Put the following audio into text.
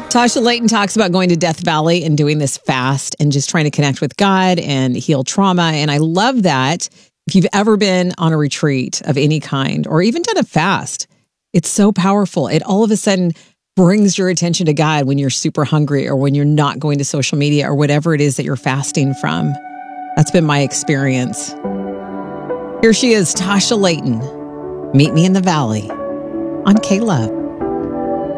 Tasha Layton talks about going to Death Valley and doing this fast and just trying to connect with God and heal trauma. And I love that. If you've ever been on a retreat of any kind or even done a fast, it's so powerful. It all of a sudden brings your attention to God when you're super hungry or when you're not going to social media or whatever it is that you're fasting from. That's been my experience. Here she is, Tasha Layton. Meet me in the valley on K-Love.